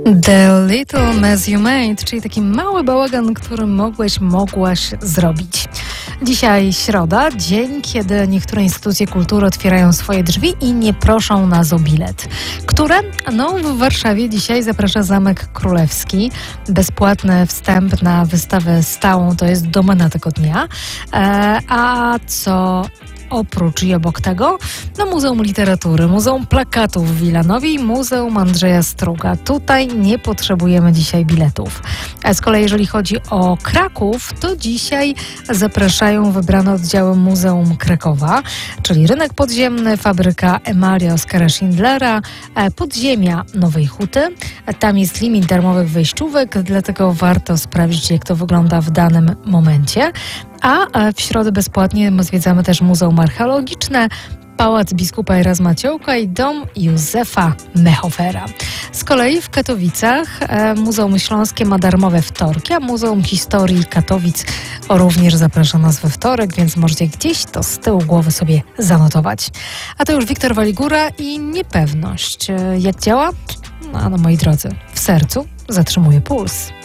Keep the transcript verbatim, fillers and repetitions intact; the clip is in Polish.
The Little Mess You Made, czyli taki mały bałagan, który mogłeś, mogłaś zrobić. Dzisiaj środa, dzień, kiedy niektóre instytucje kultury otwierają swoje drzwi i nie proszą nas o bilet. Które? No, w Warszawie dzisiaj zaprasza Zamek Królewski. Bezpłatny wstęp na wystawę stałą to jest domena tego dnia. E, a co oprócz i obok tego, no Muzeum Literatury, Muzeum Plakatów w Wilanowie i Muzeum Andrzeja Struga. Tutaj nie potrzebujemy dzisiaj biletów. A z kolei jeżeli chodzi o Kraków, to dzisiaj zapraszają wybrane oddziały Muzeum Krakowa, czyli Rynek Podziemny, Fabryka Emalia Oskara Schindlera, Podziemia Nowej Huty. Tam jest limit darmowych wejściówek, dlatego warto sprawdzić, jak to wygląda w danym momencie. A w środę bezpłatnie zwiedzamy też Muzeum Archeologiczne, Pałac Biskupa Erasma Ciołka i Dom Józefa Mechofera. Z kolei w Katowicach Muzeum Śląskie ma darmowe wtorki, a Muzeum Historii Katowic również zaprasza nas we wtorek, więc możecie gdzieś to z tyłu głowy sobie zanotować. A to już Wiktor Waligura i niepewność. Jak działa? No, no moi drodzy, w sercu zatrzymuje puls.